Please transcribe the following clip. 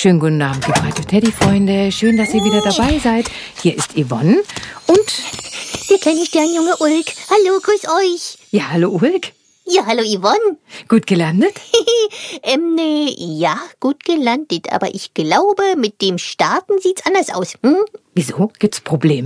Schönen guten Abend, liebe Radio Teddy-Freunde. Schön, dass ihr wieder dabei seid. Hier ist Yvonne und... Der kleine Sternjunge Ulk. Hallo, grüß euch. Ja, hallo Ulk. Ja, hallo Yvonne. Gut gelandet? Ja, gut gelandet. Aber ich glaube, mit dem Starten sieht's anders aus. Hm? Wieso? Gibt's Probleme?